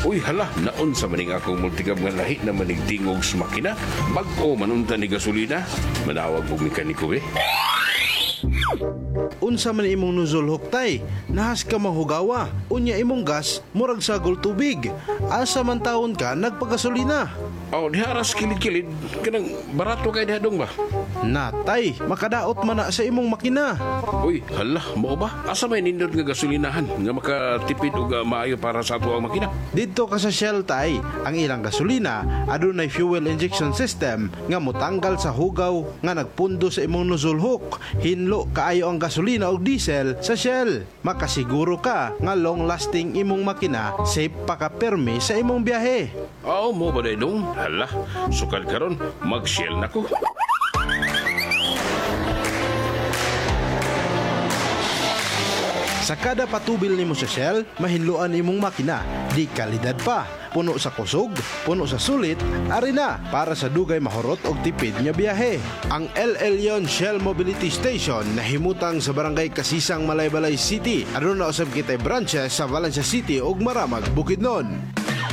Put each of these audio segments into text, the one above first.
Uy hala, naon sa maning akong multikab nga lahi na maning tingog sa makina. Bag-o manunta ni gasolina. Manawag po mekaniko eh. Unsa man imong nozzle huktay, nahas ka mahugawa. Unya imong gas, murag sagol tubig. Asa man taon ka nagpagasolina. Oh, diharas kilid-kilid. Kanang barato kay dihadong ba? Natay, makadaot man na sa imong makina. Uy, hala, mo ba? Asa may nindot nga gasolinahan nga makatipid o maayo para sa ato ang makina? Dito ka sa Shell tay, ang ilang gasolina adunay fuel injection system nga motanggal sa hugaw nga nagpundo sa imong nozzle hook. Hinlo kaayo ang gasolina o diesel sa Shell. Makasiguro ka nga long lasting imong makina, safe pa ka permi sa imong biyahe. Oh, mo ba dong? Hala, sukad karon mag-Shell na ko. Sa kada patubil nimo sa Shell, mahinluan imong makina. Di kalidad pa. Puno sa kusog, puno sa sulit, ari na para sa dugay mahurot og tipid nga biyahe. Ang El Elyon Shell Mobility Station nahimutang sa barangay Kasisang, Malaybalay City. Aduna usab kitay branches sa Valencia City ug Maramag, Bukidnon.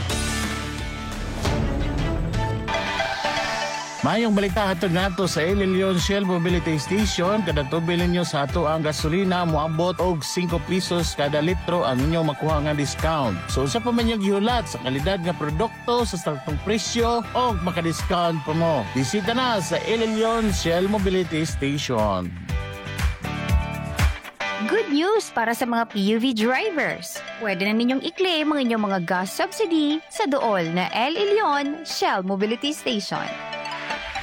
Mayong balita hatod nato sa El Elyon Shell Mobility Station. Kada tubil ninyo sa ato ang gasolina moabot og 5 pesos kada litro ang inyong makuha nga discount. So sa pa man yung gihulat sa kalidad nga produkto sa saktong presyo o maka-discount pa mo. Bisita na sa El Elyon Shell Mobility Station. Good news para sa mga PUV drivers. Pwede na ninyong i-claim ang inyong mga gas subsidy sa dool na El Elyon Shell Mobility Station.